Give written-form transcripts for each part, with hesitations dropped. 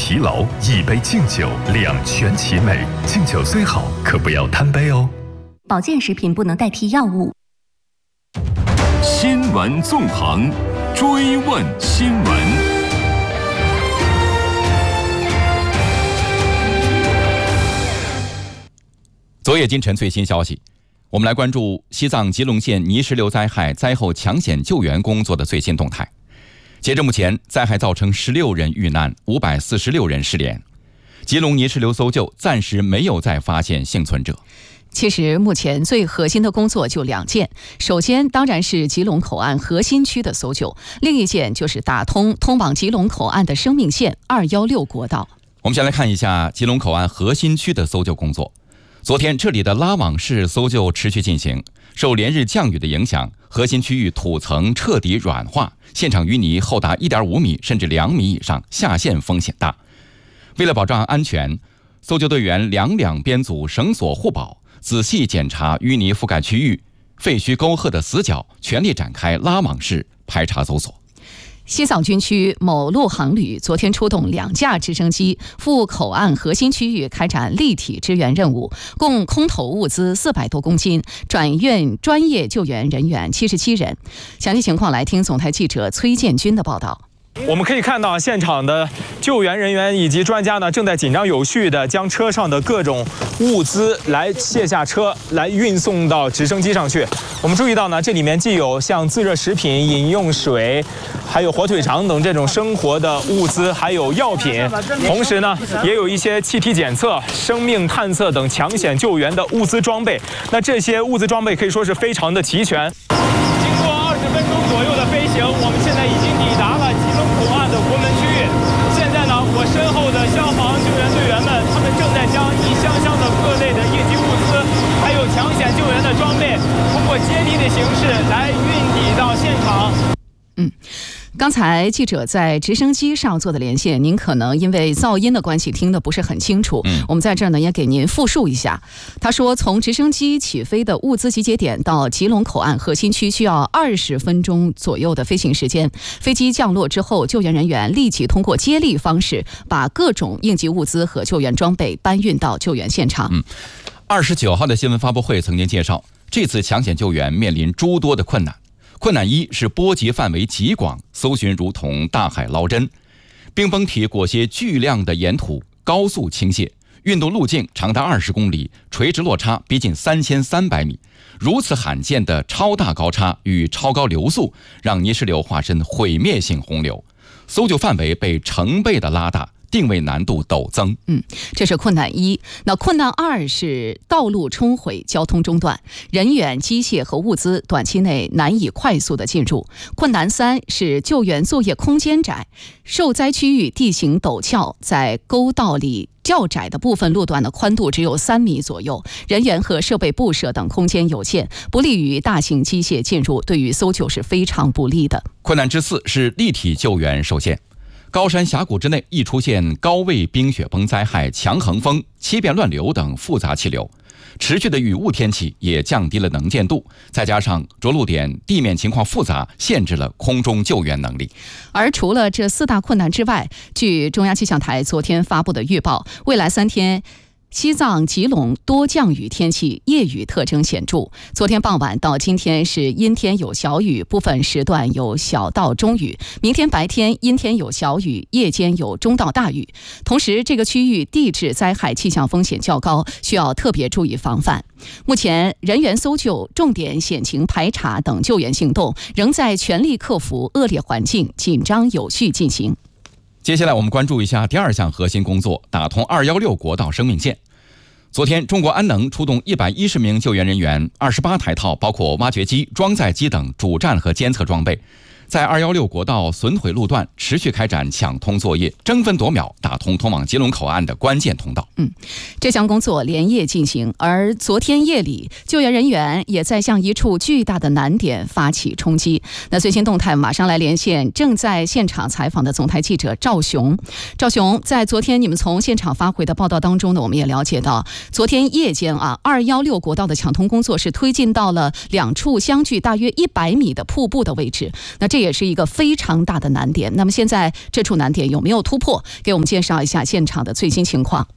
疲劳，一杯敬酒，两全其美。敬酒虽好，可不要贪杯哦。 保健食品不能代替药物。 新闻纵横，追问新闻。 昨夜今晨最新消息，我们来关注西藏吉隆县泥石流灾害灾后抢险救援工作的最新动态。截至目前，灾害造成16人遇难，546人失联。吉隆泥石流搜救暂时没有再发现幸存者。 其实目前最核心的工作就2件，首先当然是吉隆口岸核心区的搜救，另一件就是打通通往吉隆口岸的生命线216国道。 我们先来看一下吉隆口岸核心区的搜救工作。昨天这里的拉网式搜救持续进行，受连日降雨的影响，核心区域土层彻底软化，现场淤泥厚达1.5米甚至2米以上，下陷风险大。为了保障安全，搜救队员两编组绳索护保，仔细检查淤泥覆盖区域、废墟沟壑的死角，全力展开拉网式排查搜索。 西藏军区某陆航旅昨天出动2架直升机赴口岸核心区域开展立体支援任务，共空投物资400多公斤，转运专业救援人员77人。详细情况来听总台记者崔建军的报道。 我们可以看到，现场的救援人员以及专家呢，正在紧张有序地将车上的各种物资来卸下车，来运送到直升机上去。我们注意到呢，这里面既有像自热食品、饮用水，还有火腿肠等这种生活的物资，还有药品，同时呢，也有一些气体检测、生命探测等抢险救援的物资装备。那这些物资装备可以说是非常的齐全。经过20分钟左右的飞行，我们现在已经抵达了吉隆口岸的国门区域。现在呢，我身后的消防救援队员们，他们正在将一箱箱的各类的应急物资，还有抢险救援的装备，通过接力的形式来运抵到现场。 刚才记者在直升机上做的连线，您可能因为噪音的关系听得不是很清楚。我们在这儿呢也给您复述一下。他说，从直升机起飞的物资集结点到吉隆口岸核心区需要20分钟左右的飞行时间。飞机降落之后，救援人员立即通过接力方式把各种应急物资和救援装备搬运到救援现场。 29号的新闻发布会曾经介绍，这次抢险救援面临诸多的困难。困难一是波及范围极广，搜寻如同大海捞针。冰崩体裹挟巨量的岩土高速倾泻，运动路径长达20公里，垂直落差逼近3300米。如此罕见的超大高差与超高流速，让泥石流化身毁灭性洪流，搜救范围被成倍的拉大，定位难度陡增。 这是困难一。那困难2是道路冲毁，交通中断，人员、机械和物资短期内难以快速的进入。困难3是救援作业空间窄，受灾区域地形陡峭，在沟道里较窄的部分路段的宽度只有3米左右，人员和设备布设等空间有限，不利于大型机械进入，对于搜救是非常不利的。 困难之4是立体救援受限。高山峡谷之内易出现高位冰雪崩灾害、强横风、七变乱流等复杂气流，持续的雨雾天气也降低了能见度，再加上着陆点地面情况复杂，限制了空中救援能力。 而除了这4大困难之外，据中央气象台昨天发布的预报，未来3天西藏吉隆多降雨天气，夜雨特征显著。昨天傍晚到今天是阴天有小雨，部分时段有小到中雨。明天白天阴天有小雨，夜间有中到大雨。同时，这个区域地质灾害气象风险较高，需要特别注意防范。目前，人员搜救、重点险情排查等救援行动仍在全力克服恶劣环境，紧张有序进行。 接下来我们关注一下第2项核心工作，打通216国道生命线。昨天，中国安能出动110名救援人员，28台套包括挖掘机、装载机等主战和监测装备，在216国道损毁路段持续开展抢通作业，争分夺秒打通通往吉隆口岸的关键通道。 这项工作连夜进行，而昨天夜里，救援人员也在向一处巨大的难点发起冲击。那最新动态马上来连线正在现场采访的总台记者赵雄。赵雄，在昨天你们从现场发回的报道当中呢，我们也了解到，昨天夜间216国道的抢通工作是推进到了2处相距大约100米的瀑布的位置。那这也是一个非常大的难点。那么现在这处难点有没有突破？给我们介绍一下现场的最新情况。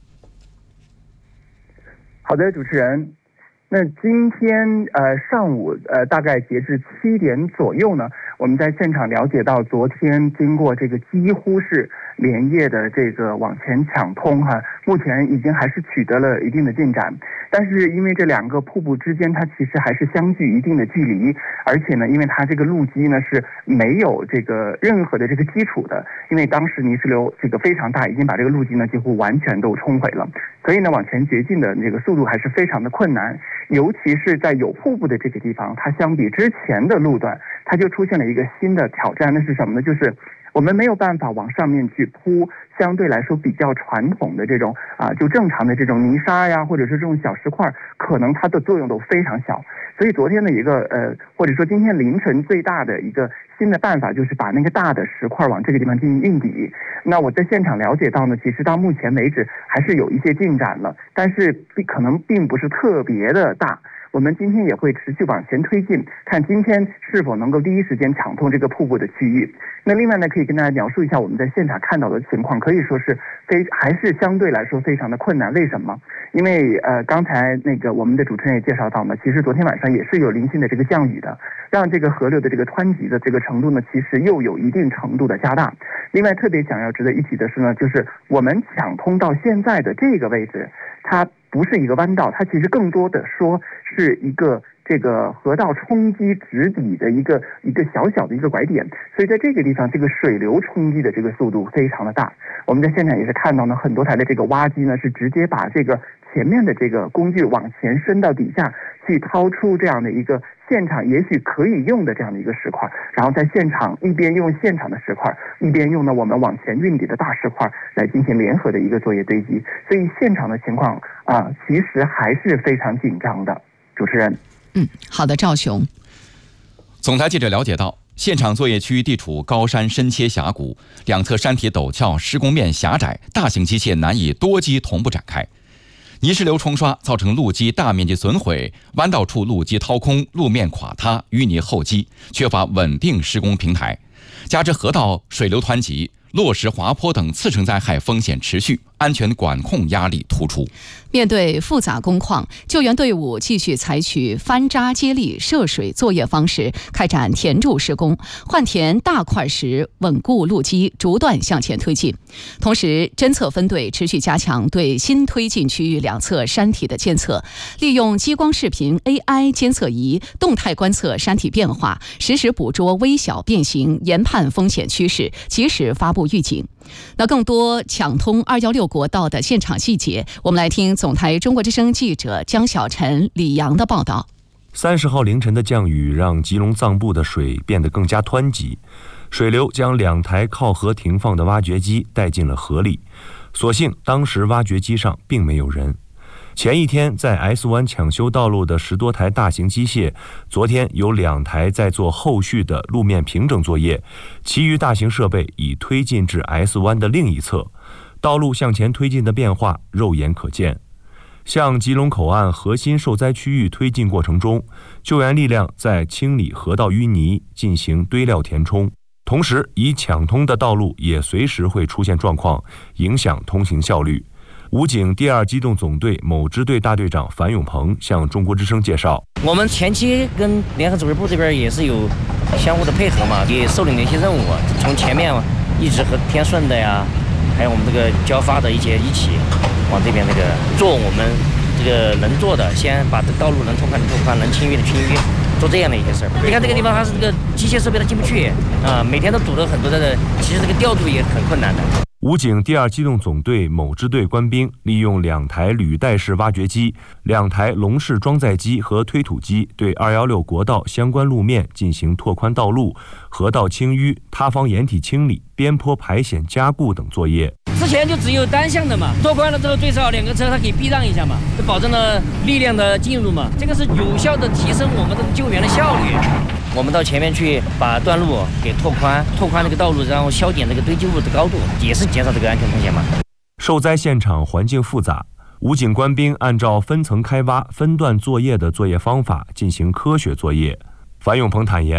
好的，主持人。那今天上午大概截至7点左右呢，我们在现场了解到，昨天经过这个几乎是连夜的这个往前抢通目前已经还是取得了一定的进展。但是因为这两个瀑布之间它其实还是相距一定的距离，而且呢因为它这个路基呢是没有这个任何的这个基础的，因为当时泥石流这个非常大，已经把这个路基呢几乎完全都冲毁了，所以呢往前掘进的这个速度还是非常的困难。尤其是在有瀑布的这个地方，它相比之前的路段，它就出现了一个新的挑战，那是什么呢？就是我们没有办法往上面去铺相对来说比较传统的这种就正常的这种泥沙呀，或者是这种小石块，可能它的作用都非常小。所以昨天的一个或者说今天凌晨最大的一个新的办法，就是把那个大的石块往这个地方进行运抵。那我在现场了解到呢，其实到目前为止还是有一些进展了，但是可能并不是特别的大。我们今天也会持续往前推进，看今天是否能够第一时间抢通这个瀑布的区域。那另外呢，可以跟大家描述一下我们在现场看到的情况，可以说是还是相对来说非常的困难。为什么？因为刚才那个我们的主持人也介绍到呢，其实昨天晚上也是有零星的这个降雨的，让这个河流的这个湍急的这个程度呢，其实又有一定程度的加大。另外特别想要值得一提的是呢，就是我们抢通到现在的这个位置，它不是一个弯道，它其实更多的说是一个这个河道冲击直底的一个小小的一个拐点，所以在这个地方这个水流冲击的这个速度非常的大。我们在现场也是看到呢，很多台的这个挖机呢是直接把这个前面的这个工具往前伸到底下去，掏出这样的一个现场也许可以用的这样的一个石块，然后在现场一边用现场的石块，一边用呢我们往前运抵的大石块来进行联合的一个作业堆积。所以现场的情况其实还是非常紧张的。主持人。 好的，赵雄。 总台记者了解到，现场作业区地处高山深切峡谷，两侧山体陡峭，施工面狭窄，大型机械难以多机同步展开。泥石流冲刷造成路基大面积损毁，弯道处路基掏空，路面垮塌，淤泥厚积，缺乏稳定施工平台，加之河道水流湍急，落石滑坡等次生灾害风险持续，安全管控压力突出。 面对复杂工况，救援队伍继续采取翻渣接力涉水作业方式开展填筑施工，换填大块石，稳固路基，逐段向前推进。同时，侦测分队持续加强对新推进区域两侧山体的监测，利用激光视频 AI 监测仪动态观测山体变化，实时捕捉微小变形，研判风险趋势，及时发布预警。那更多抢通216国道的现场细节，我们来听总台中国之声记者江小晨、李阳的报道。 30号凌晨的降雨让吉隆藏布的水变得更加湍急，水流将2台靠河停放的挖掘机带进了河里。所幸当时挖掘机上并没有人。前一天在 S 湾抢修道路的10多台大型机械，昨天有2台在做后续的路面平整作业，其余大型设备已推进至 S 湾的另一侧，道路向前推进的变化肉眼可见。向吉隆口岸核心受灾区域推进过程中，救援力量在清理河道淤泥，进行堆料填充，同时已抢通的道路也随时会出现状况，影响通行效率。武警第2机动总队某支队大队长樊永鹏向中国之声介绍， 我们前期跟联合指挥部这边也是有相互的配合嘛，也受领了一些任务，从前面一直和天顺的呀，还有我们这个交发的一起往这边这个做我们这个能做的，先把这道路能拓宽的拓宽，能清淤的清淤，做这样的一些事儿。你看这个地方它是这个机械设备它进不去每天都堵了很多的，其实这个调度也很困难的。 武警第2机动总队某支队官兵利用2台履带式挖掘机、2台笼式装载机和推土机，对216国道相关路面进行拓宽道路、河道清淤、塌方掩体清理、边坡排险加固等作业。 之前就只有单向的嘛，拓宽了之后最少2个车它可以避让一下嘛，就保证了力量的进入嘛，这个是有效的提升我们的救援的效率。我们到前面去把段路给拓宽这个道路，然后削减这个堆积物的高度，也是减少这个安全风险嘛。 受灾现场环境复杂，武警官兵按照分层开挖、分段作业的作业方法进行科学作业。樊永鹏坦言，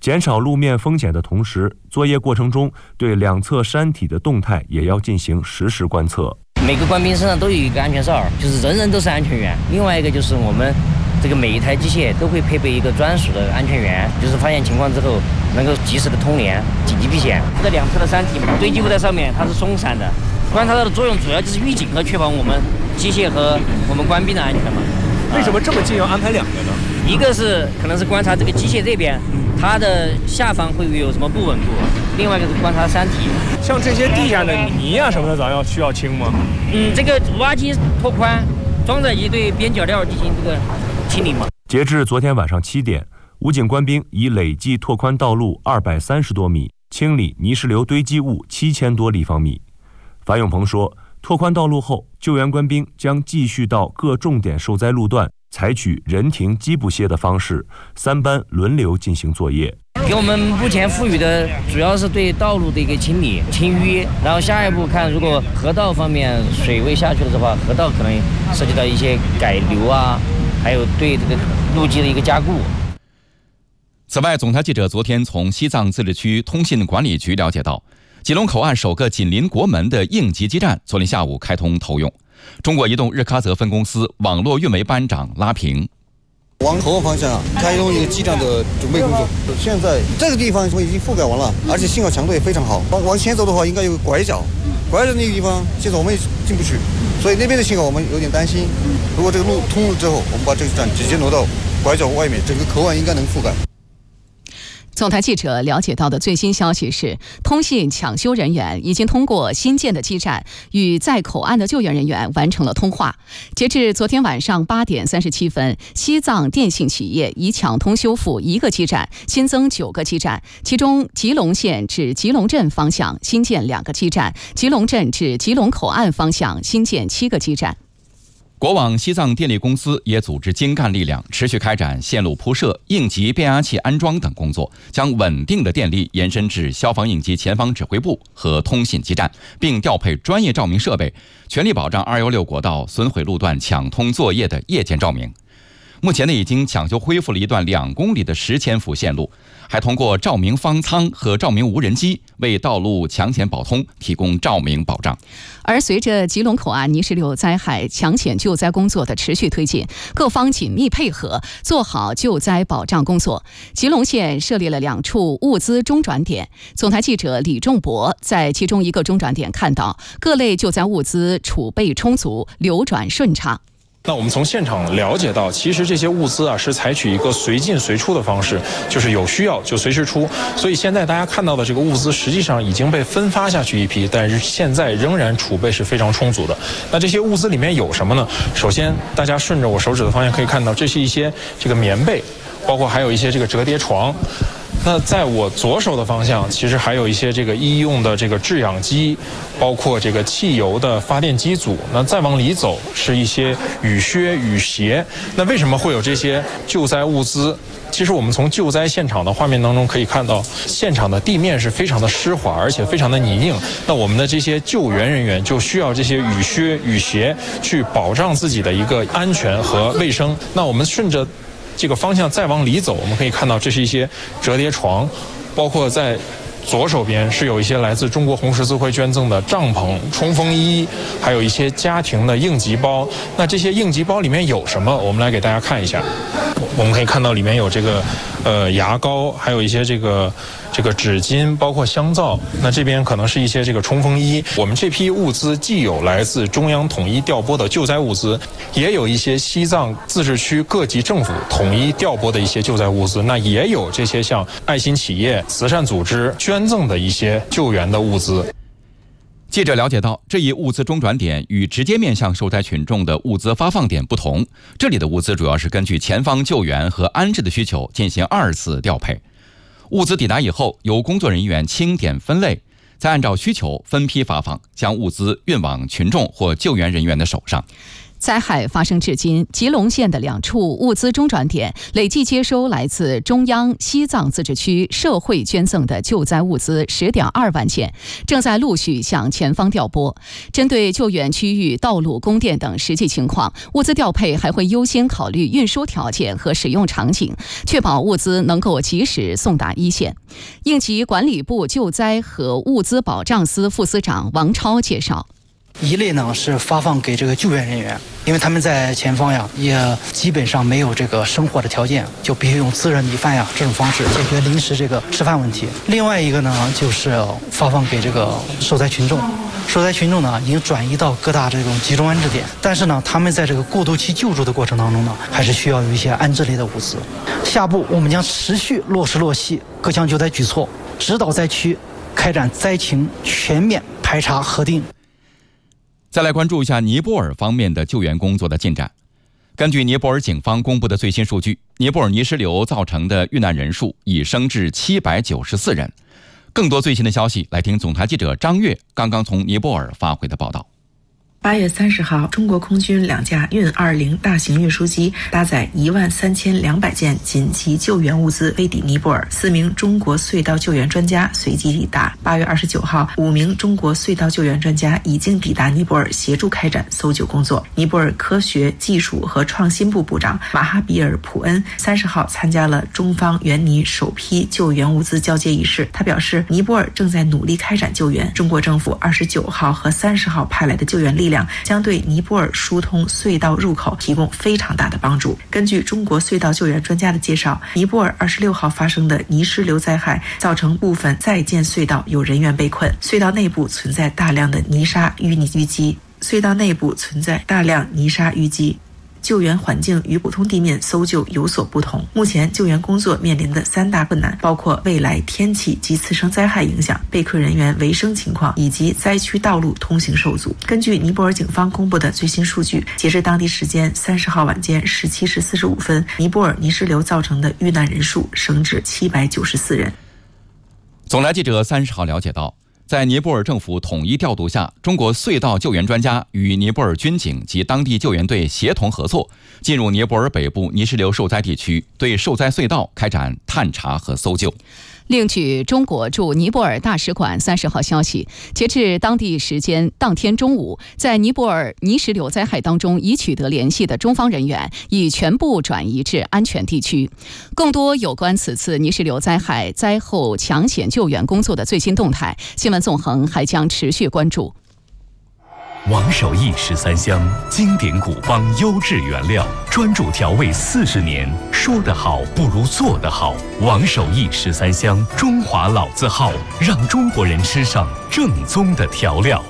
减少路面风险的同时，作业过程中对两侧山体的动态也要进行实时观测。 每个官兵身上都有一个安全哨，就是人人都是安全员。另外一个就是我们这个每一台机械都会配备一个专属的安全员，就是发现情况之后能够及时的通联、紧急避险。这两侧的山体堆积物在上面，它是松散的。观察到的作用主要就是预警和确保我们机械和我们官兵的安全嘛。 为什么这么近要安排两个呢？ 一个是可能是观察这个机械这边，它的下方会有什么不稳固；另外一个是观察山体。 像这些地下的泥啊什么的，咱需要清吗？ 这个挖机拓宽，装载机对边角料进行这个清理嘛。 截至昨天晚上7点，武警官兵已累计拓宽道路230多米，清理泥石流堆积物7000多立方米。樊永鹏说，拓宽道路后，救援官兵将继续到各重点受灾路段，采取人停机不歇的方式，3班轮流进行作业。 给我们目前赋予的主要是对道路的一个清理、清淤，然后下一步看，如果河道方面水位下去了的话，河道可能涉及到一些改流啊，还有对这个路基的一个加固。 此外，总台记者昨天从西藏自治区通信管理局了解到，吉隆口岸首个紧邻国门的应急基站昨天下午开通投用。中国移动日喀则分公司网络运维班长拉平， 往口岸方向开通一个基站的准备工作。现在这个地方已经覆盖完了，而且信号强度也非常好。往前走的话，应该有个拐角，拐角那个地方现在我们也进不去，所以那边的信号我们有点担心。如果这个路通了之后，我们把这个站直接挪到拐角外面，整个口岸应该能覆盖。 总台记者了解到的最新消息是，通信抢修人员已经通过新建的基站与在口岸的救援人员完成了通话。截至昨天晚上8点37分，西藏电信企业已抢通修复1个基站，新增9个基站，其中吉隆县至吉隆镇方向新建2个基站，吉隆镇至吉隆口岸方向新建7个基站。 国网西藏电力公司也组织精干力量，持续开展线路铺设、应急变压器安装等工作，将稳定的电力延伸至消防应急前方指挥部和通信基站，并调配专业照明设备，全力保障216国道损毁路段抢通作业的夜间照明。目前已经抢修恢复了一段2公里的10千伏线路，还通过照明方舱和照明无人机为道路抢险保通提供照明保障。 而随着吉隆口岸泥石流灾害抢险救灾工作的持续推进，各方紧密配合，做好救灾保障工作。吉隆县设立了2处物资中转点，总台记者李仲博在其中一个中转点看到，各类救灾物资储备充足，流转顺畅。 那我们从现场了解到，其实这些物资是采取一个随进随出的方式，就是有需要就随时出。所以现在大家看到的这个物资实际上已经被分发下去一批，但是现在仍然储备是非常充足的。那这些物资里面有什么呢？首先，大家顺着我手指的方向可以看到，这是一些这个棉被，包括还有一些这个折叠床。那在我左手的方向，其实还有一些这个医用的这个制氧机，包括这个汽油的发电机组。那再往里走是一些雨靴、雨鞋。那为什么会有这些救灾物资？其实我们从救灾现场的画面当中可以看到，现场的地面是非常的湿滑，而且非常的泥泞。那我们的这些救援人员就需要这些雨靴、雨鞋去保障自己的一个安全和卫生。那我们顺着这个方向再往里走，我们可以看到这是一些折叠床，包括在左手边是有一些来自中国红十字会捐赠的帐篷、冲锋衣，还有一些家庭的应急包。那这些应急包里面有什么？我们来给大家看一下。我们可以看到里面有这个牙膏，还有一些这个纸巾，包括香皂。那这边可能是一些这个冲锋衣。我们这批物资既有来自中央统一调拨的救灾物资，也有一些西藏自治区各级政府统一调拨的一些救灾物资。那也有这些像爱心企业、慈善组织捐赠的一些救援的物资。 记者了解到，这一物资中转点与直接面向受灾群众的物资发放点不同，这里的物资主要是根据前方救援和安置的需求进行2次调配。物资抵达以后，由工作人员清点分类，再按照需求分批发放，将物资运往群众或救援人员的手上。 灾害发生至今，吉隆县的2处物资中转点累计接收来自中央西藏自治区社会捐赠的救灾物资10.2万件，正在陆续向前方调拨。针对救援区域道路、供电等实际情况，物资调配还会优先考虑运输条件和使用场景，确保物资能够及时送达一线。应急管理部救灾和物资保障司副司长王超介绍。 一类呢是发放给这个救援人员，因为他们在前方呀，也基本上没有这个生活的条件，就必须用自热米饭呀这种方式解决临时这个吃饭问题。另外一个呢，就是发放给这个受灾群众。受灾群众呢，已经转移到各大这种集中安置点，但是呢，他们在这个过渡期救助的过程当中呢，还是需要有一些安置类的物资。下步我们将持续落实落细各项救灾举措，指导灾区开展灾情全面排查核定。 再来关注一下尼泊尔方面的救援工作的进展。根据尼泊尔警方公布的最新数据，尼泊尔泥石流造成的遇难人数已升至794人。更多最新的消息，来听总台记者张悦刚刚从尼泊尔发回的报道。 8月30号，中国空军2架运20大型运输机搭载13200件紧急救援物资飞抵尼泊尔，4名中国隧道救援专家随即抵达。8月29号，5名中国隧道救援专家已经抵达尼泊尔，协助开展搜救工作。尼泊尔科学技术和创新部部长马哈比尔·普恩30号参加了中方援尼首批救援物资交接仪式。他表示，尼泊尔正在努力开展救援，中国政府29号和30号派来的救援力量将对尼泊尔疏通隧道入口提供非常大的帮助。根据中国隧道救援专家的介绍，尼泊尔26号发生的泥石流灾害造成部分在建隧道有人员被困，隧道内部存在大量的泥沙淤积。救援环境与普通地面搜救有所不同。目前救援工作面临的3大困难包括未来天气及次生灾害影响、被困人员维生情况以及灾区道路通行受阻。根据尼泊尔警方公布的最新数据，截至当地时间30号晚间17时45分，尼泊尔泥石流造成的遇难人数升至794人。 总台记者30号了解到，在尼泊尔政府统一调度下，中国隧道救援专家与尼泊尔军警及当地救援队协同合作，进入尼泊尔北部泥石流受灾地区，对受灾隧道开展探查和搜救。 另据中国驻尼泊尔大使馆30号消息，截至当地时间当天中午，在尼泊尔泥石流灾害当中已取得联系的中方人员已全部转移至安全地区。更多有关此次泥石流灾害灾后抢险救援工作的最新动态，新闻纵横还将持续关注。 王守义13香，经典古方优质原料，专注调味40年，说得好不如做得好。王守义13香，中华老字号，让中国人吃上正宗的调料。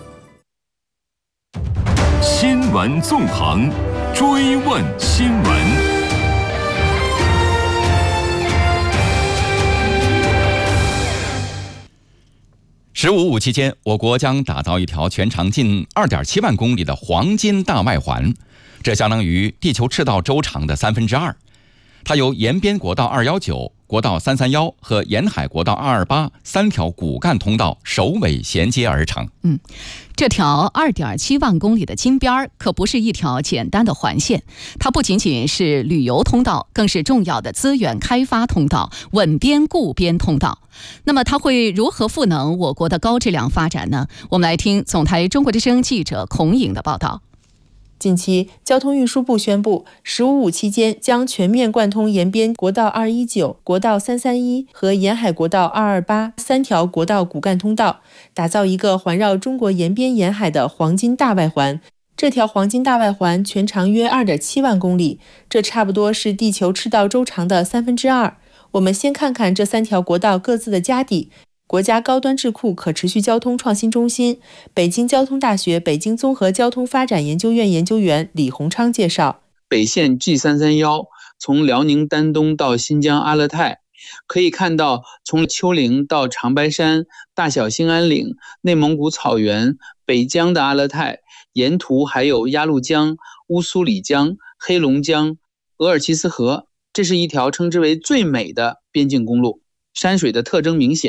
新闻纵横，追问新闻。 15.5期间，我国将打造一条全长近2.7万公里的黄金大外环，这相当于地球赤道周长的2/3。它由延边国道219、国道331和沿海国道228 3条骨干通道首尾衔接而成。 这条2.7万公里的金边可不是一条简单的环线，它不仅仅是旅游通道，更是重要的资源开发通道、稳边固边通道。那么它会如何赋能我国的高质量发展呢？我们来听总台中国之声记者孔颖的报道。 近期，交通运输部宣布，15.5期间将全面贯通延边国道219、国道331和沿海国道228 3条国道骨干通道，打造一个环绕中国延边沿海的黄金大外环。这条黄金大外环全长约2.7万公里，这差不多是地球赤道周长的2/3。我们先看看这3条国道各自的家底。国家高端智库可持续交通创新中心、北京交通大学北京综合交通发展研究院研究员李洪昌介绍， 北线 G331 从辽宁丹东到新疆阿勒泰，可以看到从丘陵到长白山、大小兴安岭、内蒙古草原、北疆的阿勒泰，沿途还有鸭绿江、乌苏里江、黑龙江、额尔齐斯河。这是一条称之为最美的边境公路，山水的特征明显。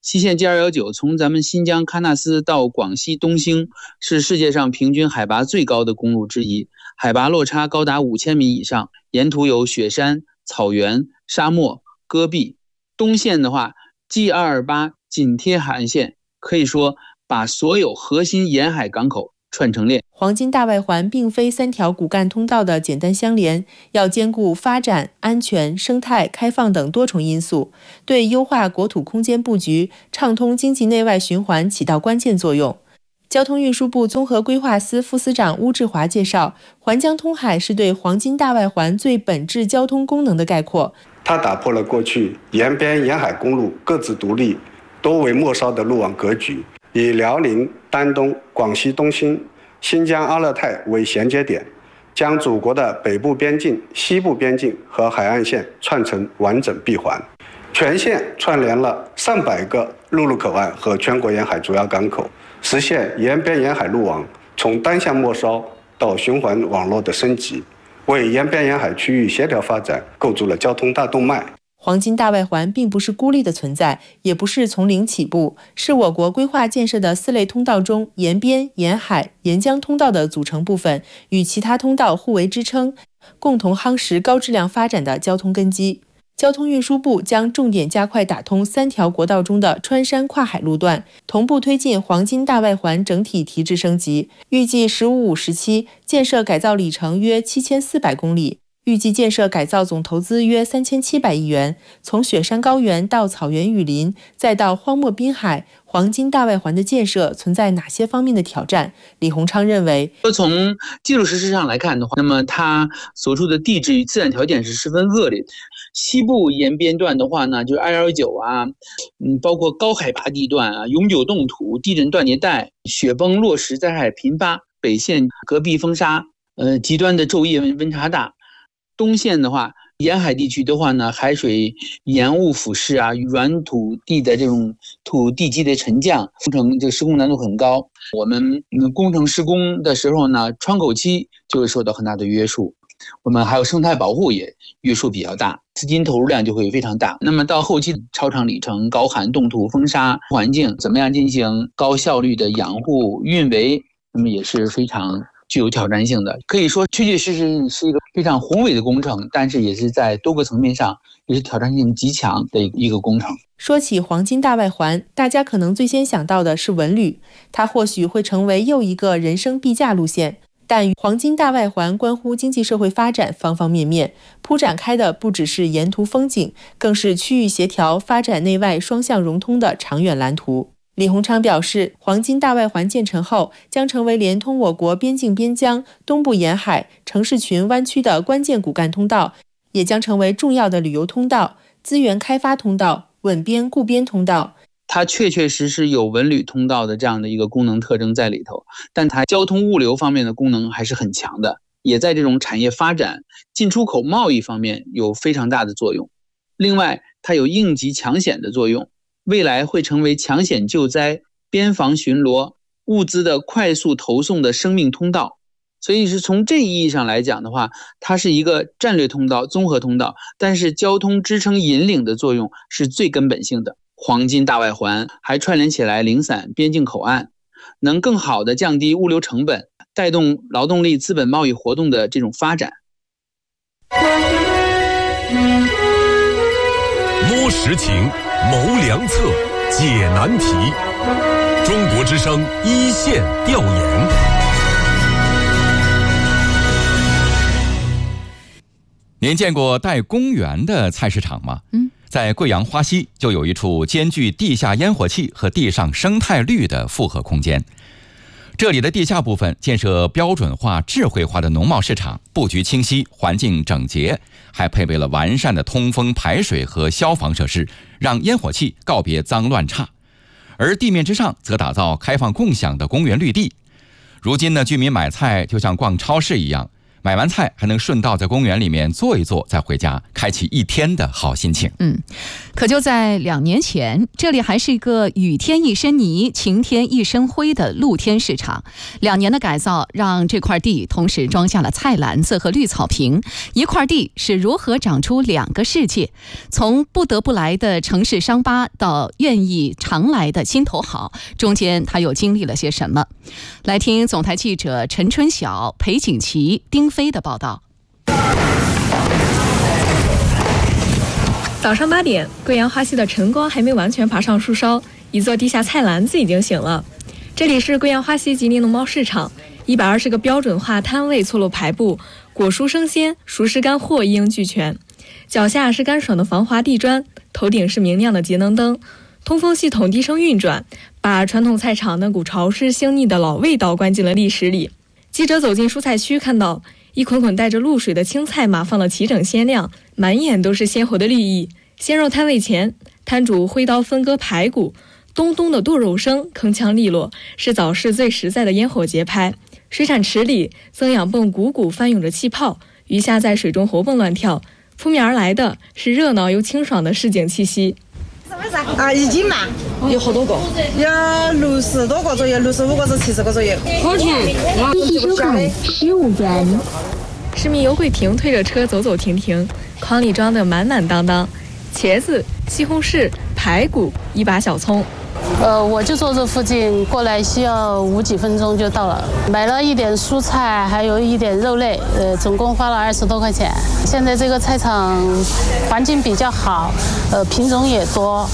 西线 G219 从咱们新疆喀纳斯到广西东兴，是世界上平均海拔最高的公路之一，海拔落差高达5000米以上，沿途有雪山、草原、沙漠、戈壁。东线的话 G228 紧贴海岸线，可以说把所有核心沿海港口串成链。 黄金大外环并非3条骨干通道的简单相连，要兼顾发展、安全、生态、开放等多重因素，对优化国土空间布局、畅通经济内外循环起到关键作用。交通运输部综合规划司副司长邬志华介绍，环江通海是对黄金大外环最本质交通功能的概括。 它打破了过去沿边沿海公路各自独立、多为末梢的路网格局，以辽宁、丹东、广西东兴、新疆阿勒泰为衔接点，将祖国的北部边境、西部边境和海岸线串成完整闭环，全线串联了上百个陆路口岸和全国沿海主要港口，实现沿边沿海路网从单向末梢到循环网络的升级，为沿边沿海区域协调发展构筑了交通大动脉。 黄金大外环并不是孤立的存在，也不是从零起步，是我国规划建设的4类通道中沿边、沿海、沿江通道的组成部分，与其他通道互为支撑，共同夯实高质量发展的交通根基。交通运输部将重点加快打通3条国道中的穿山跨海路段，同步推进黄金大外环整体提质升级，预计15-50时期建设改造里程约7400公里，预计建设改造总投资约3700亿元。从雪山高原到草原雨林，再到荒漠滨海，黄金大外环的建设存在哪些方面的挑战？李鸿昌认为， 从技术实施上来看的话，那么它所处的地质与自然条件是十分恶劣的。西部沿边段的话呢，就是219啊，包括高海拔地段啊，永久冻土、地震断裂带、雪崩落石灾害频发，北线戈壁风沙，极端的昼夜温差大。东线的话，沿海地区的话呢，海水盐雾腐蚀啊，软土地的这种土地基的沉降，工程这施工难度很高。我们工程施工的时候呢，窗口期就会受到很大的约束。我们还有生态保护也约束比较大，资金投入量就会非常大。那么到后期超长里程、高寒冻土风沙环境，怎么样进行高效率的养护运维，那么也是非常具有挑战性的。可以说确确实实是一个非常宏伟的工程，但是也是在多个层面上也是挑战性极强的一个工程。 说起黄金大外环，大家可能最先想到的是文旅，它或许会成为又一个人生必驾路线。但黄金大外环关乎经济社会发展方方面面，铺展开的不只是沿途风景，更是区域协调、发展内外双向融通的长远蓝图。李鸿昌表示，黄金大外环建成后，将成为连通我国边境边疆、东部沿海、城市群湾区的关键骨干通道，也将成为重要的旅游通道、资源开发通道、稳边固边通道。 它确确实实有文旅通道的这样的一个功能特征在里头，但它交通物流方面的功能还是很强的，也在这种产业发展、进出口贸易方面有非常大的作用。另外，它有应急抢险的作用，未来会成为抢险救灾、边防巡逻、物资的快速投送的生命通道。所以是从这意义上来讲的话，它是一个战略通道、综合通道，但是交通支撑引领的作用是最根本性的。黄金大外环还串联起来零散边境口岸，能更好地降低物流成本，带动劳动力资本贸易活动的这种发展。 摸实情，谋良策，解难题。中国之声一线调研。 您见过带公园的菜市场吗？在贵阳花溪就有一处兼具地下烟火气和地上生态绿的复合空间。这里的地下部分建设标准化、智慧化的农贸市场，布局清晰，环境整洁，还配备了完善的通风、排水和消防设施，让烟火气告别脏乱差。而地面之上则打造开放共享的公园绿地。如今呢，居民买菜就像逛超市一样， 买完菜还能顺道在公园里面坐一坐，再回家，开启一天的好心情。 可就在2年前，这里还是一个雨天一身泥，晴天一身灰的露天市场。2年的改造让这块地同时装下了菜篮子和绿草坪。一块地是如何长出2个世界？从不得不来的城市伤疤到愿意常来的心头好，中间他又经历了些什么？来听总台记者陈春晓、裴景琦、丁飞的报道。 早上8点，贵阳花溪的晨光还没完全爬上树梢，一座地下菜篮子已经醒了。这里是贵阳花溪吉林农贸市场，120个标准化摊位错落排布，果蔬生鲜、熟食干货一应俱全。脚下是干爽的防滑地砖，头顶是明亮的节能灯，通风系统低声运转，把传统菜场那股潮湿腥腻的老味道关进了历史里。记者走进蔬菜区，看到一捆捆带着露水的青菜码放了齐整鲜亮，满眼都是鲜活的绿意。鲜肉摊位前，摊主挥刀分割排骨，咚咚的剁肉声铿锵利落，是早市最实在的烟火节拍。水产池里，增氧泵汩汩翻涌着气泡，鱼虾在水中活蹦乱跳，扑面而来的是热闹又清爽的市井气息。 1斤嘛， 有好多个， 有60多个左右，65个至70个左右。 好甜， 一起收看 15元。市民尤桂萍推着车走走停停，筐里装的满满当当，茄子、西红柿、排骨、1把小葱。 我就坐这附近，过来需要5几分钟就到了。买了一点蔬菜，还有一点肉类，总共花了20多块钱。现在这个菜场环境比较好，品种也多。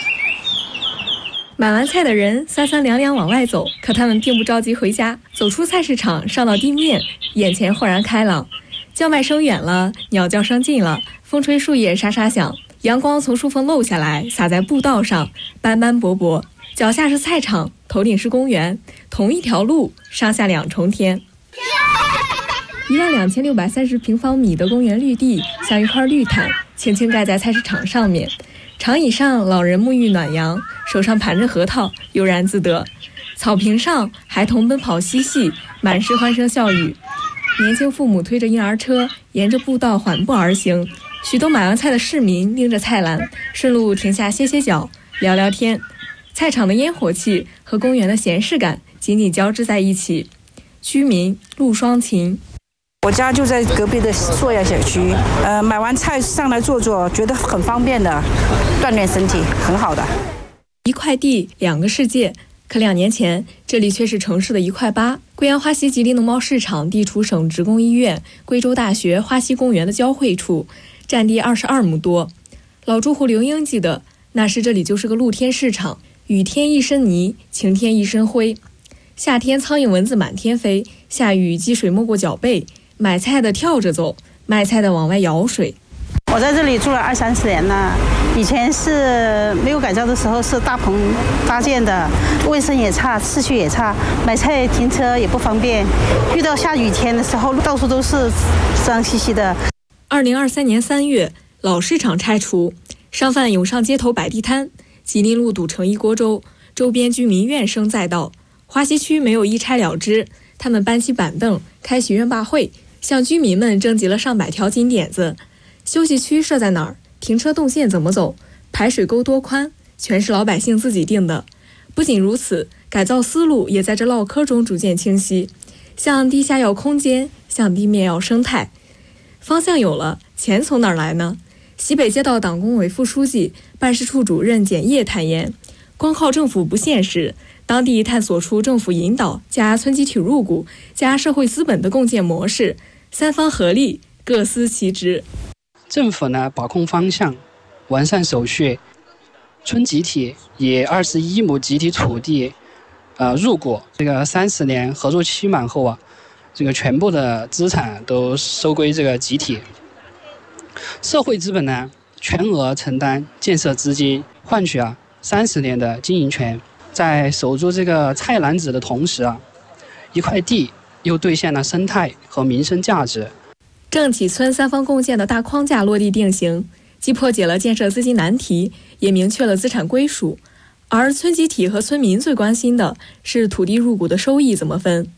买完菜的人3三两两往外走，可他们并不着急回家。走出菜市场，上到地面，眼前豁然开朗，叫卖声远了，鸟叫声近了，风吹树叶沙沙响。阳光从树缝漏下来，洒在步道上，斑斑驳驳。脚下是菜场，头顶是公园，同一条路，上下2重天。12630平方米的公园绿地，像一块绿毯，轻轻盖在菜市场上面。长椅上，老人沐浴暖阳，手上盘着核桃，悠然自得。草坪上，孩童奔跑嬉戏，满是欢声笑语。年轻父母推着婴儿车，沿着步道缓步而行。许多买完菜的市民拎着菜篮，顺路停下歇歇脚，聊聊天。菜场的烟火气和公园的闲适感紧紧交织在一起。居民陆双琴， 我家就在隔壁的硕雅小区，买完菜上来坐坐，觉得很方便的，锻炼身体，很好的。 一块地2个世界，可2年前这里却是城市的1块8。贵阳花溪吉林农贸市场地处省职工医院、贵州大学花溪公园的交汇处，占地22亩多。老住户刘英记得，那时这里就是个露天市场，雨天一身泥，晴天一身灰。夏天苍蝇蚊子满天飞，下雨积水没过脚背，买菜的跳着走，卖菜的往外舀水。 我在这里住了20-30年了，以前是没有改造的时候是大棚搭建的，卫生也差，秩序也差，买菜停车也不方便，遇到下雨天的时候到处都是脏兮兮的。 2023年3月，老市场拆除，商贩涌上街头摆地摊，吉林路堵成一锅粥，周边居民怨声载道。花溪区没有一拆了之，他们搬起板凳，开许愿罢会，向居民们征集了上百条金点子。休息区设在哪儿？停车动线怎么走？排水沟多宽？全是老百姓自己定的。不仅如此，改造思路也在这唠嗑中逐渐清晰。向地下要空间，向地面要生态。方向有了，钱从哪儿来呢？西北街道党工委副书记、办事处主任简业坦言，光靠政府不现实，当地探索出政府引导加村集体入股加社会资本的共建模式，3方合力，各司其职。 政府呢把控方向，完善手续，村集体以21亩集体土地，入股，这个30年合作期满后啊，这个全部的资产都收归这个集体。社会资本呢全额承担建设资金，换取30年的经营权。在守住这个菜篮子的同时一块地又兑现了生态和民生价值。 郑启村3方共建的大框架落地定型，既破解了建设资金难题，也明确了资产归属。而村集体和村民最关心的是土地入股的收益怎么分。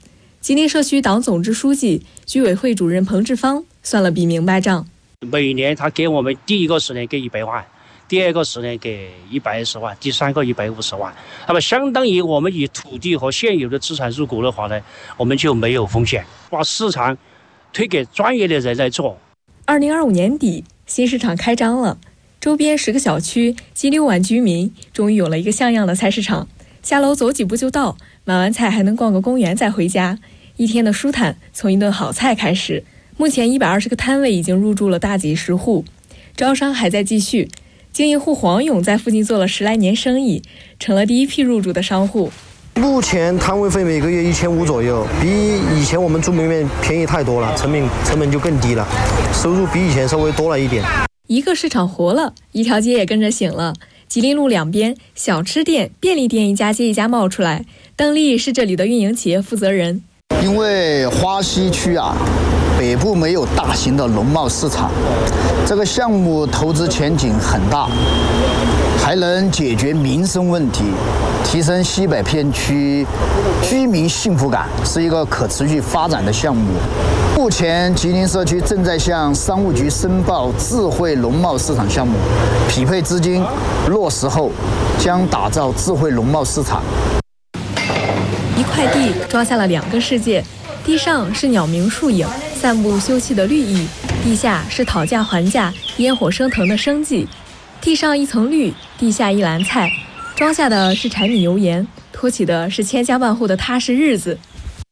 吉林社区党总支书记、居委会主任彭志芳算了笔明白账。 每年他给我们第一个10年给100万，第二个10年给110万，第三个150万。那么相当于我们以土地和现有的资产入股的话呢，我们就没有风险，把市场推给专业的人来做。 2025年底，新市场开张了，周边10个小区及6万居民终于有了一个像样的菜市场。下楼走几步就到，买完菜还能逛个公园再回家，一天的舒坦从一顿好菜开始。目前120个摊位已经入驻了大几10户，招商还在继续。经营户黄勇在附近做了10来年生意，成了第一批入驻的商户。 目前摊位费每个月1500左右，比以前我们住门面便宜太多了，成本就更低了，收入比以前稍微多了一点。 一个市场活了，一条街也跟着醒了。吉林路两边，小吃店、便利店一家接一家冒出来。邓丽是这里的运营企业负责人。 因为花溪区北部没有大型的农贸市场，这个项目投资前景很大，还能解决民生问题，提升西北片区居民幸福感，是一个可持续发展的项目。目前吉林社区正在向商务局申报智慧农贸市场项目，匹配资金落实后将打造智慧农贸市场。 一块地装下了2个世界，地上是鸟鸣树影、散步休憩的绿意，地下是讨价还价、烟火升腾的生计。地上一层绿，地下一篮菜，装下的是柴米油盐，托起的是千家万户的踏实日子。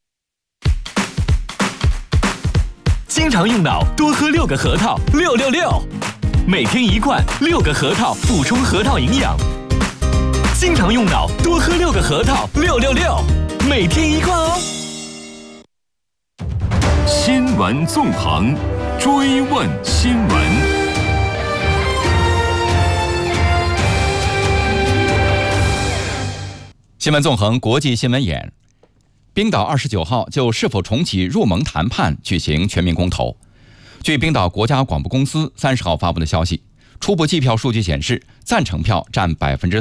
经常用脑，多喝6个核桃，666，每天1罐，6个核桃补充核桃营养。经常用脑，多喝6个核桃，666，每天1罐哦。 新闻纵横，追问新闻。 新闻纵横国际新闻眼，冰岛29号就是否重启入盟谈判举行全民公投。据冰岛国家广播公司30号发布的消息，初步计票数据显示，赞成票占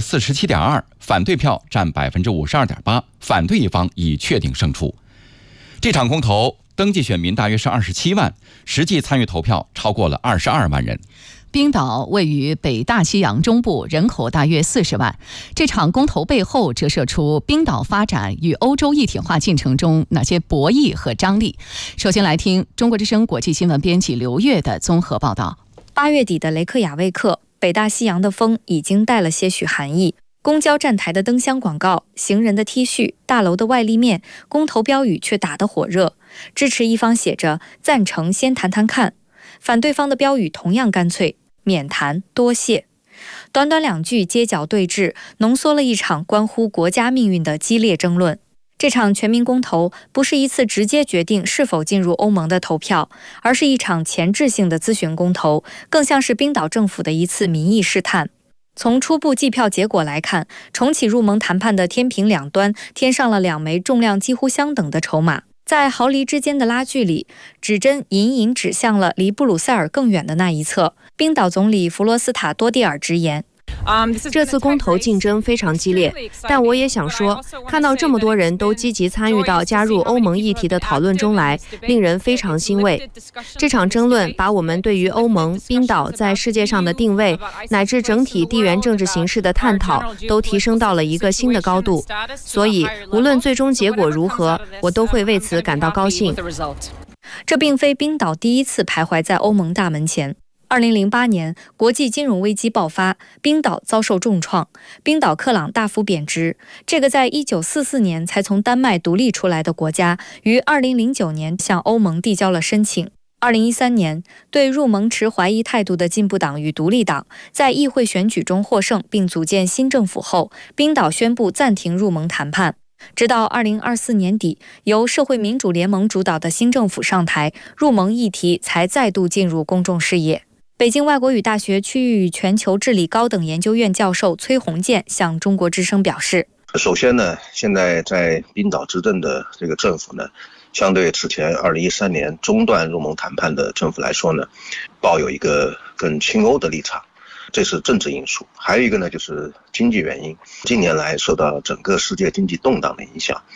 47.2%，反对票占52.8%，反对一方已确定胜出。这场公投登记选民大约是27万，实际参与投票超过了22万人。 冰岛位于北大西洋中部，人口大约40万。这场公投背后折射出冰岛发展与欧洲一体化进程中哪些博弈和张力。首先来听中国之声国际新闻编辑刘月的综合报道。 8月底的雷克雅未克，北大西洋的风已经带了些许寒意。公交站台的灯箱广告、行人的 T 恤、大楼的外立面，公投标语却打得火热。支持一方写着“赞成先谈谈看”，反对方的标语同样干脆，免谈多谢。短短2句街角对峙，浓缩了一场关乎国家命运的激烈争论。这场全民公投不是一次直接决定是否进入欧盟的投票，而是一场前置性的咨询公投，更像是冰岛政府的一次民意试探。从初步计票结果来看，重启入盟谈判的天平两端添上了2枚重量几乎相等的筹码。在毫厘之间的拉锯里，指针隐隐指向了离布鲁塞尔更远的那一侧。冰岛总理弗罗斯塔多蒂尔直言， 这次公投竞争非常激烈，但我也想说，看到这么多人都积极参与到加入欧盟议题的讨论中来，令人非常欣慰。这场争论把我们对于欧盟、冰岛在世界上的定位，乃至整体地缘政治形势的探讨，都提升到了一个新的高度。所以，无论最终结果如何，我都会为此感到高兴。 这并非冰岛第一次徘徊在欧盟大门前。2008年，国际金融危机爆发，冰岛遭受重创，冰岛克朗大幅贬值。这个在1944年才从丹麦独立出来的国家，于2009年向欧盟递交了申请。2013年，对入盟持怀疑态度的进步党与独立党在议会选举中获胜，并组建新政府后，冰岛宣布暂停入盟谈判。直到2024年底，由社会民主联盟主导的新政府上台，入盟议题才再度进入公众视野。北京外国语大学区域与全球治理高等研究院教授崔洪建向中国之声表示， 首先呢，现在在冰岛执政的这个政府呢，相对之前2013年中断入盟谈判的政府来说呢，抱有一个更亲欧的立场，这是政治因素。还有一个呢，就是经济原因。近年来受到整个世界经济动荡的影响，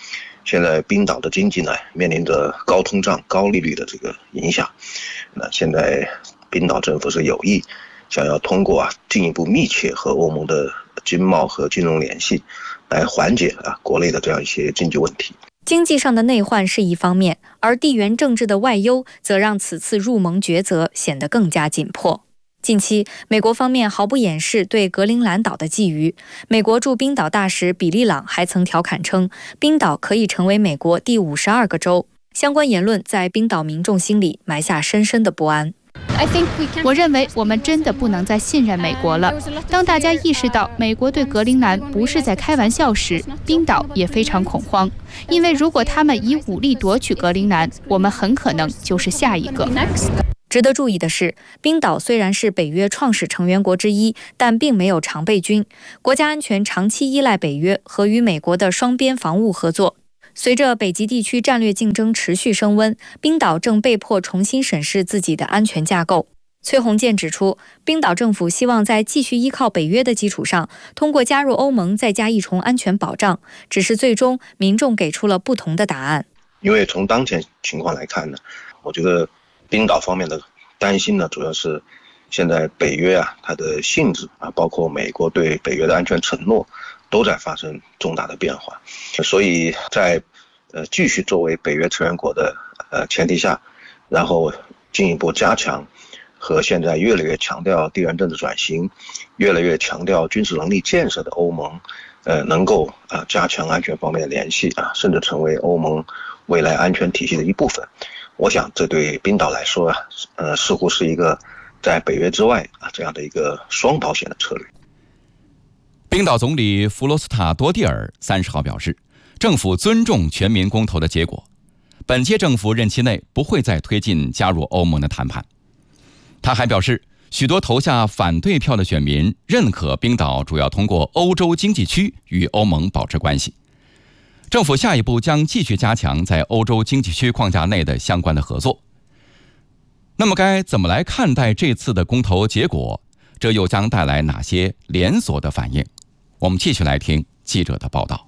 现在冰岛的经济呢面临着高通胀、高利率的这个影响，那现在冰岛政府是有意想要通过进一步密切和欧盟的经贸和金融联系，来缓解国内的这样一些经济问题。 经济上的内患是一方面，而地缘政治的外忧则让此次入盟抉择显得更加紧迫。近期，美国方面毫不掩饰对格陵兰岛的觊觎。美国驻冰岛大使比利朗还曾调侃称，冰岛可以成为美国第52个州。相关言论在冰岛民众心里埋下深深的不安。 我认为我们真的不能再信任美国了。当大家意识到美国对格陵兰不是在开玩笑时，冰岛也非常恐慌，因为如果他们以武力夺取格陵兰，我们很可能就是下一个。 值得注意的是，冰岛虽然是北约创始成员国之一，但并没有常备军，国家安全长期依赖北约和与美国的双边防务合作。随着北极地区战略竞争持续升温，冰岛正被迫重新审视自己的安全架构。崔洪建指出，冰岛政府希望在继续依靠北约的基础上，通过加入欧盟再加一重安全保障，只是最终民众给出了不同的答案。 因为从当前情况来看呢，我觉得冰岛方面的担心呢，主要是现在北约它的性质包括美国对北约的安全承诺都在发生重大的变化，所以在继续作为北约成员国的前提下，然后进一步加强和现在越来越强调地缘政治转型、越来越强调军事能力建设的欧盟，能够加强安全方面的联系甚至成为欧盟未来安全体系的一部分。我想这对冰岛来说似乎是一个在北约之外这样的一个双保险的策略。 冰岛总理弗罗斯塔多蒂尔30号表示，政府尊重全民公投的结果，本届政府任期内不会再推进加入欧盟的谈判。他还表示，许多投下反对票的选民认可冰岛主要通过欧洲经济区与欧盟保持关系。政府下一步将继续加强在欧洲经济区框架内的相关的合作。那么该怎么来看待这次的公投结果？这又将带来哪些连锁的反应？我们继续来听记者的报道。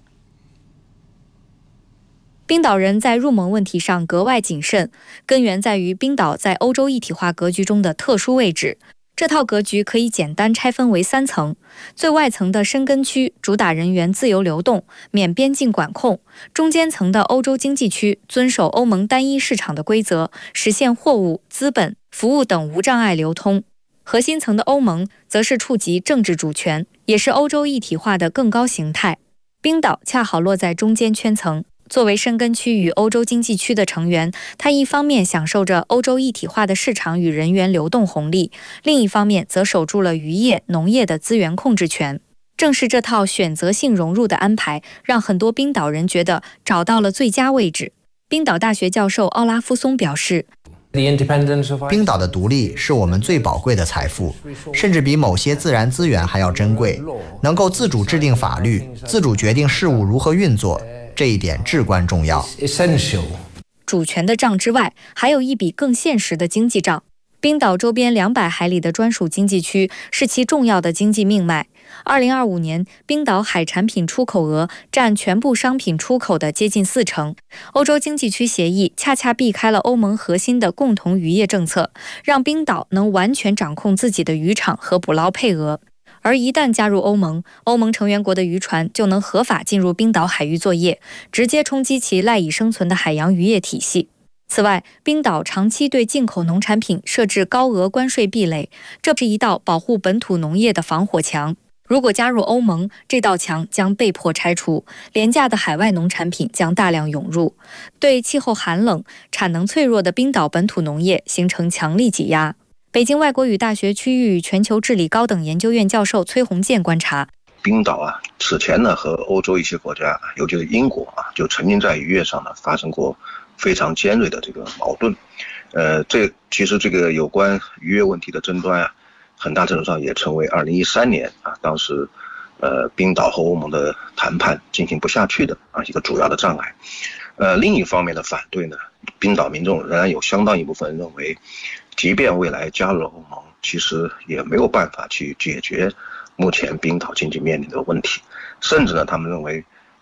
冰岛人在入盟问题上格外谨慎，根源在于冰岛在欧洲一体化格局中的特殊位置。这套格局可以简单拆分为3层，最外层的申根区主打人员自由流动，免边境管控；中间层的欧洲经济区遵守欧盟单一市场的规则，实现货物、资本、服务等无障碍流通；核心层的欧盟则是触及政治主权，也是欧洲一体化的更高形态。冰岛恰好落在中间圈层。作为申根区与欧洲经济区的成员，它一方面享受着欧洲一体化的市场与人员流动红利，另一方面则守住了渔业、农业的资源控制权。正是这套选择性融入的安排，让很多冰岛人觉得找到了最佳位置。冰岛大学教授奥拉夫松表示， 冰岛的独立是我们最宝贵的财富，甚至比某些自然资源还要珍贵。能够自主制定法律，自主决定事务如何运作，这一点至关重要。 主权的账之外，还有一笔更现实的经济账。冰岛周边200海里的专属经济区是其重要的经济命脉。2025年，冰岛海产品出口额占全部商品出口的接近40%。欧洲经济区协议恰恰避开了欧盟核心的共同渔业政策，让冰岛能完全掌控自己的渔场和捕捞配额。而一旦加入欧盟，欧盟成员国的渔船就能合法进入冰岛海域作业，直接冲击其赖以生存的海洋渔业体系。此外，冰岛长期对进口农产品设置高额关税壁垒，这是一道保护本土农业的防火墙。如果加入欧盟，这道墙将被迫拆除，廉价的海外农产品将大量涌入，对气候寒冷、产能脆弱的冰岛本土农业形成强力挤压。北京外国语大学区域与全球治理高等研究院教授崔洪建观察， 冰岛此前呢和欧洲一些国家，尤其是英国就曾经在渔业上呢发生过非常尖锐的这个矛盾。其实这个有关渔业问题的争端很大程度上也成为2013年当时冰岛和欧盟的谈判进行不下去的一个主要的障碍。另一方面的反对呢，冰岛民众仍然有相当一部分人认为，即便未来加入了欧盟，其实也没有办法去解决目前冰岛经济面临的问题，甚至呢，他们认为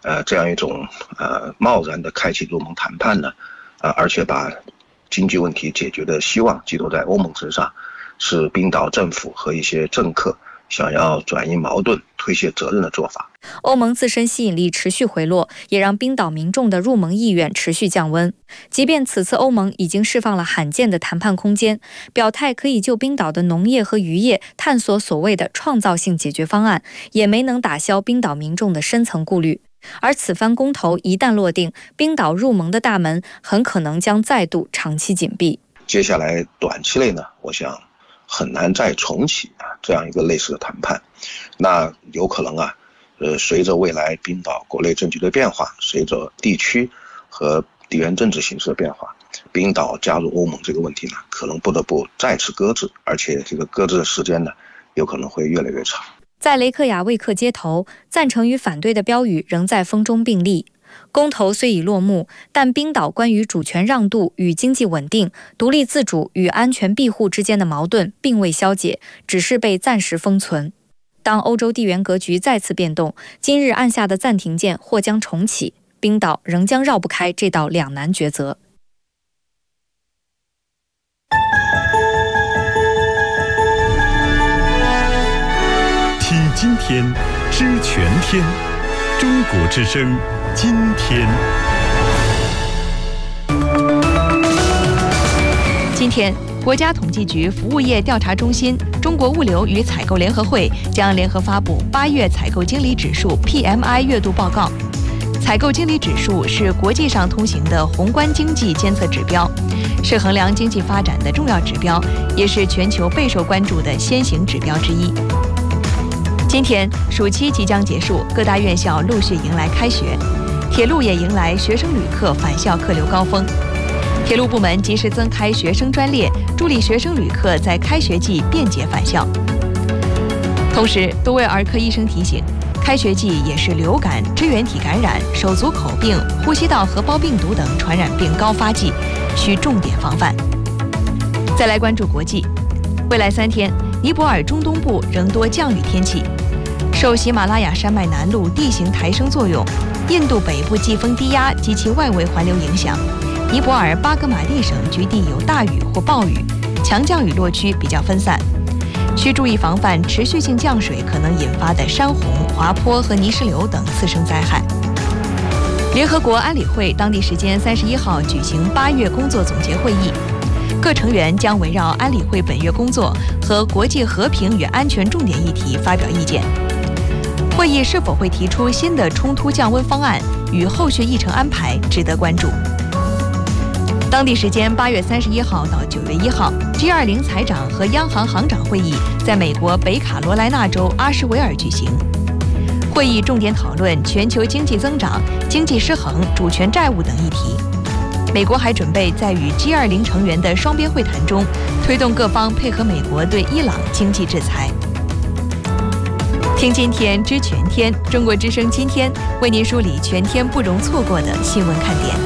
这样一种贸然的开启入盟谈判呢，而且把经济问题解决的希望寄托在欧盟身上，是冰岛政府和一些政客想要转移矛盾、推卸责任的做法。 欧盟自身吸引力持续回落，也让冰岛民众的入盟意愿持续降温。即便此次欧盟已经释放了罕见的谈判空间，表态可以就冰岛的农业和渔业探索所谓的创造性解决方案，也没能打消冰岛民众的深层顾虑。而此番公投一旦落定，冰岛入盟的大门很可能将再度长期紧闭。 接下来短期内呢，我想很难再重启这样一个类似的谈判。那有可能随着未来冰岛国内政局的变化，随着地区和地缘政治形势的变化，冰岛加入欧盟这个问题呢，可能不得不再次搁置，而且这个搁置的时间呢，有可能会越来越长。 在雷克雅未克街头，赞成与反对的标语仍在风中并立。公投虽已落幕，但冰岛关于主权让渡与经济稳定、独立自主与安全庇护之间的矛盾并未消解，只是被暂时封存。当欧洲地缘格局再次变动，今日按下的暂停键或将重启，冰岛仍将绕不开这道两难抉择。 听今天，知全天，中国之声，今天。 今天，国家统计局服务业调查中心、中国物流与采购联合会将联合发布8月采购经理指数 PMI 月度报告。采购经理指数是国际上通行的宏观经济监测指标，是衡量经济发展的重要指标，也是全球备受关注的先行指标之一。今天，暑期即将结束，各大院校陆续迎来开学，铁路也迎来学生旅客返校客流高峰。铁路部门及时增开学生专列，助力学生旅客在开学季便捷返校。同时，多位儿科医生提醒，开学季也是流感、支原体感染、手足口病、呼吸道合胞病毒等传染病高发季，需重点防范。再来关注国际，未来3天，尼泊尔中东部仍多降雨天气。受喜马拉雅山脉南麓地形抬升作用，印度北部季风低压及其外围环流影响，尼泊尔巴格马蒂省局地有大雨或暴雨，强降雨落区比较分散，需注意防范持续性降水可能引发的山洪、滑坡和泥石流等次生灾害。联合国安理会当地时间31号举行8月工作总结会议，各成员将围绕安理会本月工作和国际和平与安全重点议题发表意见。会议是否会提出新的冲突降温方案与后续议程安排值得关注。当地时间8月31号到9月1号 G20 财长和央行行长会议在美国北卡罗来纳州阿什维尔举行。会议重点讨论全球经济增长、经济失衡、主权债务等议题。美国还准备在与 G20 成员的双边会谈中，推动各方配合美国对伊朗经济制裁。听今天知全天，中国之声今天为您梳理全天不容错过的新闻看点。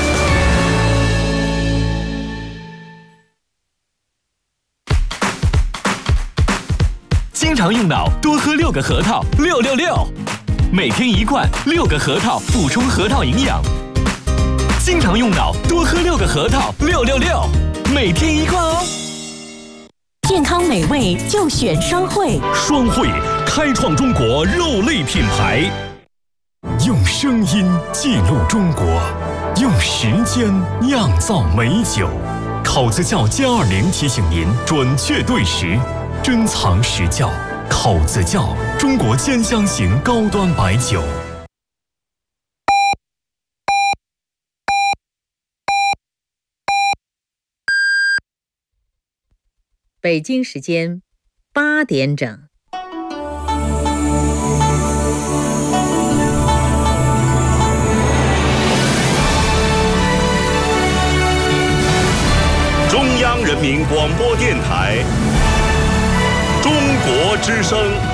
经常用脑，多喝6个核桃，666，每天1罐，6个核桃补充核桃营养。经常用脑，多喝6个核桃，666，每天1罐哦。 健康美味就选双汇， 双汇开创中国肉类品牌，用声音记录中国，用时间酿造美酒。考子窖+20提醒您准确对时，珍藏实窖。考子窖，中国兼香型高端白酒。 北京时间8点整。 中央人民广播电台，中国之声。